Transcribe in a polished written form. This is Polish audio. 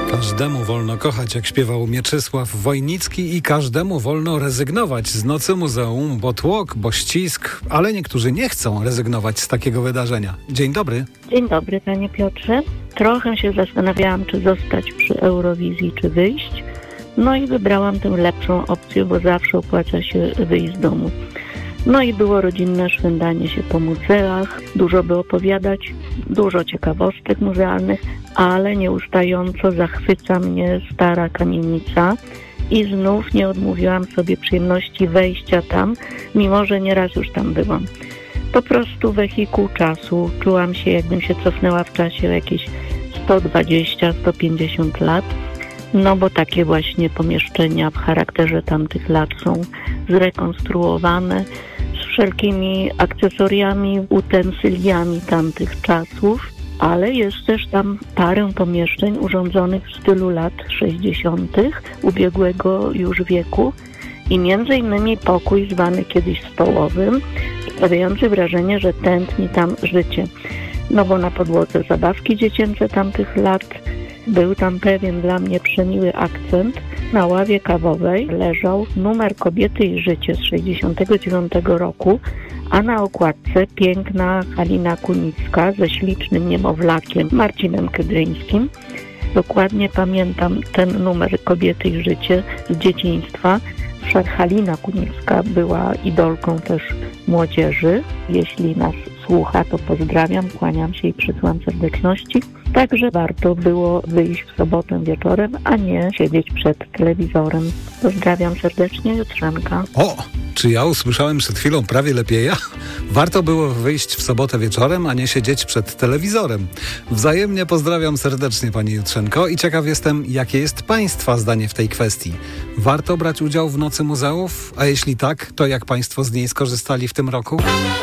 Każdemu wolno kochać, jak śpiewał Mieczysław Wojnicki, i każdemu wolno rezygnować z Nocy Muzeum, bo tłok, bo ścisk, ale niektórzy nie chcą rezygnować z takiego wydarzenia. Dzień dobry. Dzień dobry, panie Piotrze. Trochę się zastanawiałam, czy zostać przy Eurowizji, czy wyjść. No i wybrałam tę lepszą opcję, bo zawsze opłaca się wyjść z domu. No i było rodzinne szwendanie się po muzeach, dużo by opowiadać, dużo ciekawostek muzealnych, ale nieustająco zachwyca mnie stara kamienica i znów nie odmówiłam sobie przyjemności wejścia tam, mimo że nieraz już tam byłam. Po prostu wehikuł czasu, czułam się, jakbym się cofnęła w czasie o jakieś 120-150 lat. No bo takie właśnie pomieszczenia w charakterze tamtych lat są zrekonstruowane z wszelkimi akcesoriami, utensyliami tamtych czasów, ale jest też tam parę pomieszczeń urządzonych w stylu lat 60. ubiegłego już wieku i między innymi pokój zwany kiedyś stołowym, sprawiający wrażenie, że tętni tam życie. No bo na podłodze zabawki dziecięce tamtych lat, był tam pewien dla mnie przemiły akcent. Na ławie kawowej leżał numer Kobiety i życie z 69 roku, a na okładce piękna Halina Kunicka ze ślicznym niemowlakiem Marcinem Kydryńskim. Dokładnie pamiętam ten numer Kobiety i życie z dzieciństwa. Wszak Halina Kunicka była idolką też młodzieży. Jeśli nas słucha, to pozdrawiam, kłaniam się i przysyłam serdeczności. Także warto było wyjść w sobotę wieczorem, a nie siedzieć przed telewizorem. Pozdrawiam serdecznie, Jutrzenka. O, czy ja usłyszałem przed chwilą prawie lepiej ja? Warto było wyjść w sobotę wieczorem, a nie siedzieć przed telewizorem. Wzajemnie pozdrawiam serdecznie, pani Jutrzenko, i ciekaw jestem, jakie jest państwa zdanie w tej kwestii. Warto brać udział w Nocy Muzeów? A jeśli tak, to jak państwo z niej skorzystali w tym roku?